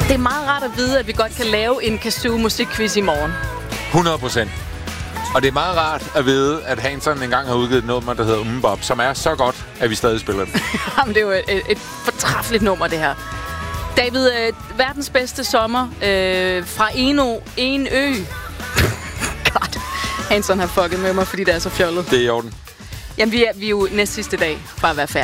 Det er meget rart at vide, at vi godt kan lave en Kazoo musikquiz i morgen. 100%. Og det er meget rart at vide, at Hanson engang har udgivet et nummer, der hedder Umbop, som er så godt, at vi stadig spiller det. Jamen, det er jo et fortræffeligt nummer, det her. David, verdens bedste sommer fra en ø. God, Hanson har fucket med mig, fordi det er så fjollet. Det er i orden. Jamen, vi er jo næst sidste dag fra at være færdige.